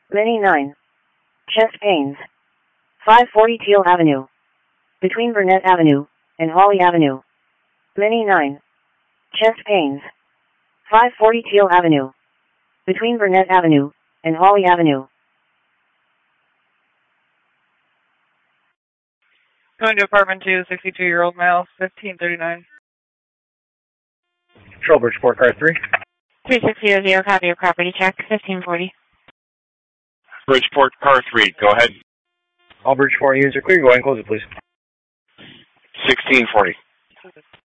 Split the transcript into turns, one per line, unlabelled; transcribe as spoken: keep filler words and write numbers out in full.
Mini nine. Chest pains. five forty Teal Avenue. Between Burnett Avenue and Holly Avenue. Mini nine. Chest pains. five forty Teal Avenue. Between Burnett Avenue and Holly Avenue.
Going to apartment two, sixty-two-year-old male, fifteen thirty-nine.
Control Bridgeport, car three.
three six zero zero, copy your property check, fifteen forty.
Bridgeport, car three, go ahead.
All Bridgeport units are clear. Go ahead and close it, please.
sixteen forty.